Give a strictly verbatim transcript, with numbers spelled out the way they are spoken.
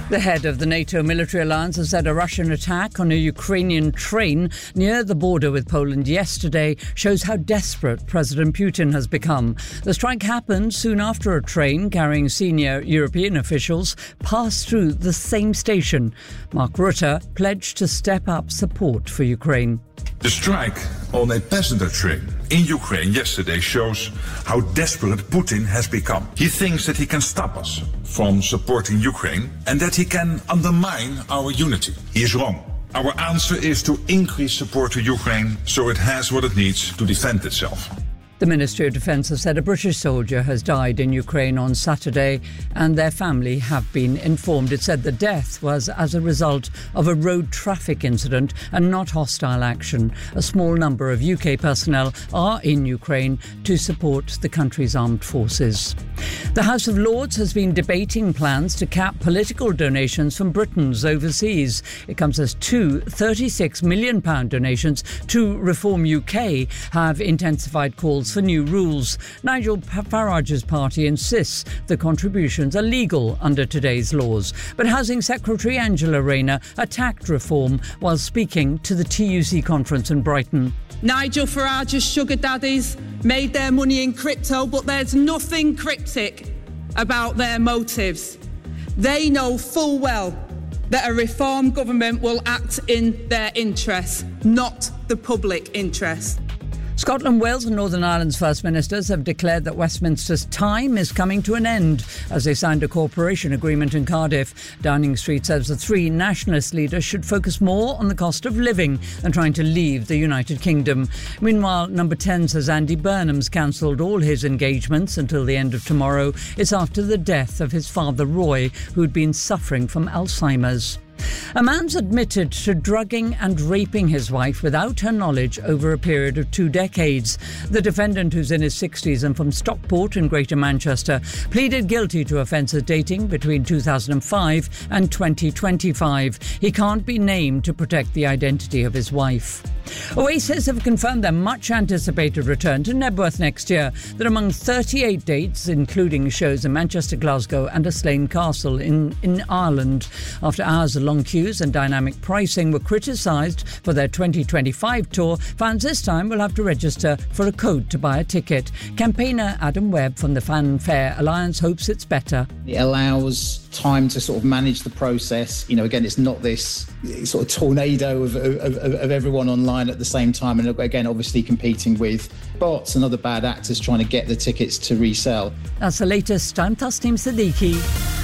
The head of the NATO military alliance has said a Russian attack on a Ukrainian train near the border with Poland yesterday shows how desperate President Putin has become. The strike happened soon after a train carrying senior European officials passed through the same station. Mark Rutte pledged to step up support for Ukraine. The strike on a passenger train in Ukraine yesterday shows how desperate Putin has become. He thinks that he can stop us from supporting Ukraine and that he can undermine our unity. He is wrong. Our answer is to increase support to Ukraine so it has what it needs to defend itself. The Ministry of Defence has said a British soldier has died in Ukraine on Saturday and their family have been informed. It said the death was as a result of a road traffic incident and not hostile action. A small number of U K personnel are in Ukraine to support the country's armed forces. The House of Lords has been debating plans to cap political donations from Britons overseas. It comes as two thirty-six million pounds donations to Reform U K have intensified calls for new rules. Nigel Farage's party insists the contributions are legal under today's laws. But Housing Secretary Angela Rayner attacked reform while speaking to the T U C conference in Brighton. Nigel Farage's sugar daddies made their money in crypto, but there's nothing cryptic about their motives. They know full well that a reform government will act in their interests, not the public interest. Scotland, Wales and Northern Ireland's First Ministers have declared that Westminster's time is coming to an end as they signed a cooperation agreement in Cardiff. Downing Street says the three nationalist leaders should focus more on the cost of living than trying to leave the United Kingdom. Meanwhile, Number ten says Andy Burnham's cancelled all his engagements until the end of tomorrow. It's after the death of his father Roy, who'd been suffering from Alzheimer's. A man's admitted to drugging and raping his wife without her knowledge over a period of two decades. The defendant, who's in his sixties and from Stockport in Greater Manchester, pleaded guilty to offences dating between two thousand five and twenty twenty-five. He can't be named to protect the identity of his wife. Oasis have confirmed their much-anticipated return to Nebworth next year. They're among thirty-eight dates, including shows in Manchester, Glasgow and a Slane Castle in, in Ireland. After hours of long queues and dynamic pricing were criticised for their twenty twenty-five tour, fans this time will have to register for a code to buy a ticket. Campaigner Adam Webb from the Fanfare Alliance hopes it's better. It allows time to sort of manage the process. You know, again, it's not this sort of tornado of, of, of, of everyone online at the same time. And again, obviously competing with bots and other bad actors trying to get the tickets to resell. That's the latest. I'm Tasneem Siddiqui.